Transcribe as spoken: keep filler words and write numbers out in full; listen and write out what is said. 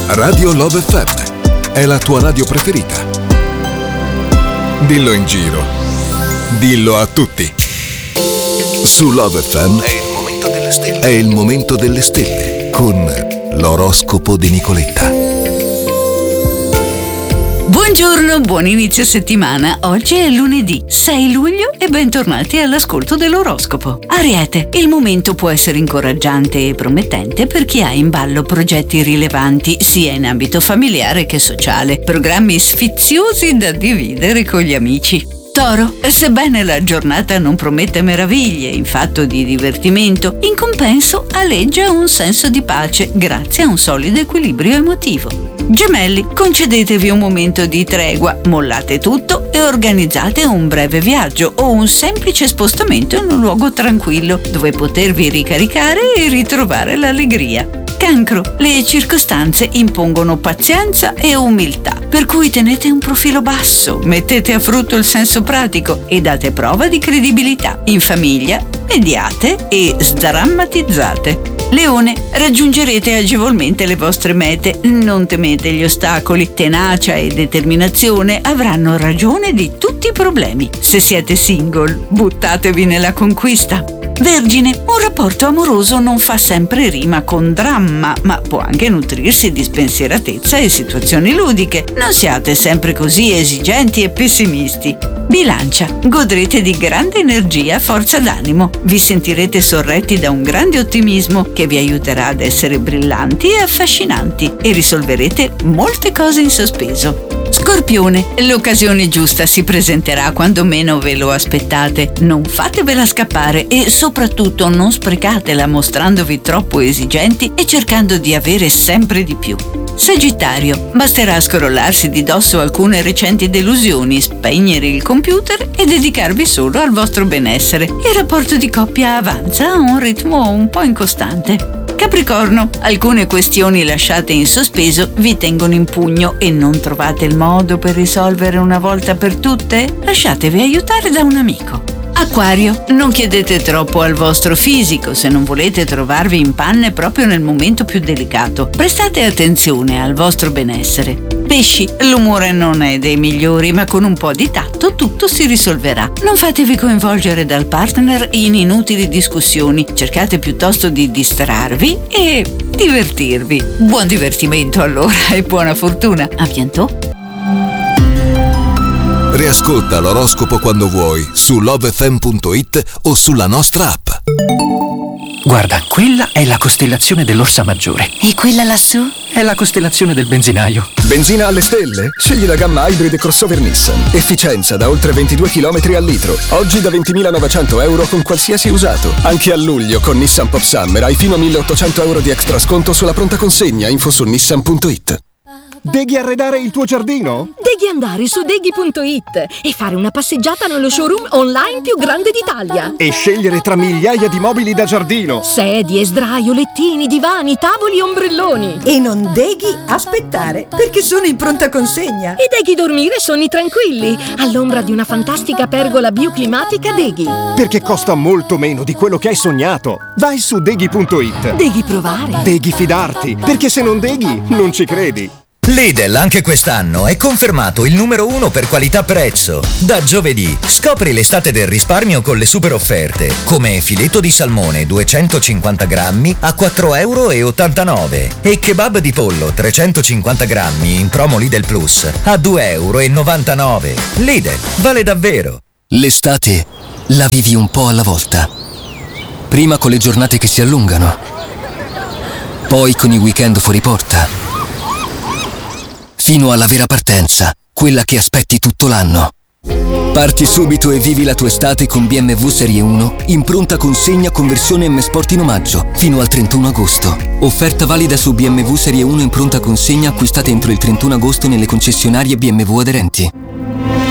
Radio Love F M è la tua radio preferita. Dillo in giro. Dillo a tutti. Su Love F M è il momento delle stelle. È il momento delle stelle con l'oroscopo di Nicoletta. Buongiorno, buon inizio settimana. Oggi è lunedì sei luglio e bentornati all'ascolto dell'oroscopo. Ariete, il momento può essere incoraggiante e promettente per chi ha in ballo progetti rilevanti sia in ambito familiare che sociale, programmi sfiziosi da dividere con gli amici. Toro, sebbene la giornata non promette meraviglie in fatto di divertimento, in compenso aleggia un senso di pace grazie a un solido equilibrio emotivo. Gemelli, concedetevi un momento di tregua, mollate tutto e organizzate un breve viaggio o un semplice spostamento in un luogo tranquillo dove potervi ricaricare e ritrovare l'allegria. Cancro, le circostanze impongono pazienza e umiltà, per cui tenete un profilo basso, mettete a frutto il senso pratico e date prova di credibilità. In famiglia, mediate e sdrammatizzate. Leone, raggiungerete agevolmente le vostre mete, non temete gli ostacoli, tenacia e determinazione avranno ragione di tutti i problemi. Se siete single, buttatevi nella conquista. Vergine, un rapporto amoroso non fa sempre rima con dramma, ma può anche nutrirsi di spensieratezza e situazioni ludiche. Non siate sempre così esigenti e pessimisti. Bilancia, godrete di grande energia, forza d'animo. Vi sentirete sorretti da un grande ottimismo che vi aiuterà ad essere brillanti e affascinanti e risolverete molte cose in sospeso. Scorpione, l'occasione giusta si presenterà quando meno ve lo aspettate. Non fatevela scappare e soprattutto non sprecatela mostrandovi troppo esigenti e cercando di avere sempre di più. Sagittario, basterà scrollarsi di dosso alcune recenti delusioni, spegnere il computer e dedicarvi solo al vostro benessere. Il rapporto di coppia avanza a un ritmo un po' incostante. Capricorno, alcune questioni lasciate in sospeso vi tengono in pugno e non trovate il modo per risolvere una volta per tutte? Lasciatevi aiutare da un amico. Acquario, non chiedete troppo al vostro fisico se non volete trovarvi in panne proprio nel momento più delicato. Prestate attenzione al vostro benessere. Pesci, l'umore non è dei migliori, ma con un po' di tatto tutto si risolverà. Non fatevi coinvolgere dal partner in inutili discussioni. Cercate piuttosto di distrarvi e divertirvi. Buon divertimento allora e buona fortuna. A bientôt. Riascolta l'oroscopo quando vuoi su love f m punto it o sulla nostra app. Guarda, quella è la costellazione dell'Orsa Maggiore. E quella lassù? È la costellazione del benzinaio. Benzina alle stelle? Scegli la gamma Hybrid e crossover Nissan. Efficienza da oltre ventidue chilometri al litro. Oggi da ventimilanovecento euro con qualsiasi usato. Anche a luglio con Nissan Pop Summer hai fino a milleottocento euro di extra sconto sulla pronta consegna. Info su nissan punto it. Deghi arredare il tuo giardino? Deghi andare su deghi punto it e fare una passeggiata nello showroom online più grande d'Italia. E scegliere tra migliaia di mobili da giardino. Sedie, sdraio, lettini, divani, tavoli, ombrelloni. E non deghi aspettare, perché sono in pronta consegna. E deghi dormire sonni tranquilli, all'ombra di una fantastica pergola bioclimatica Deghi. Perché costa molto meno di quello che hai sognato. Vai su deghi punto it. Deghi provare. Deghi fidarti, perché se non deghi, non ci credi. Lidl anche quest'anno è confermato il numero uno per qualità-prezzo. Da giovedì scopri l'estate del risparmio con le super offerte, come filetto di salmone duecentocinquanta grammi a quattro virgola ottantanove euro e kebab di pollo trecentocinquanta grammi in promo Lidl Plus a due virgola novantanove euro. Lidl, vale davvero! L'estate la vivi un po' alla volta. Prima con le giornate che si allungano, poi con i weekend fuori porta, fino alla vera partenza, quella che aspetti tutto l'anno. Parti subito e vivi la tua estate con B M W Serie uno in pronta consegna con versione M Sport in omaggio fino al trentuno agosto. Offerta valida su B M W Serie uno in pronta consegna acquistate entro il trentuno agosto nelle concessionarie B M W aderenti.